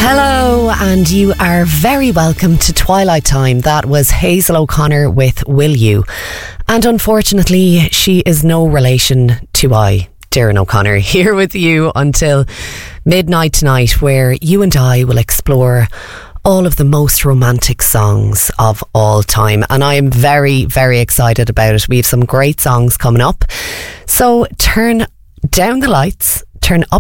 Hello, and you are very welcome to Twilight Time. That was Hazel O'Connor with Will You. And unfortunately, she is no relation to I, Darren O'Connor, here with you until midnight tonight, where you and I will explore all of the most romantic songs of all time. And I am very, very excited about it. We have some great songs coming up. So turn down the lights, turn up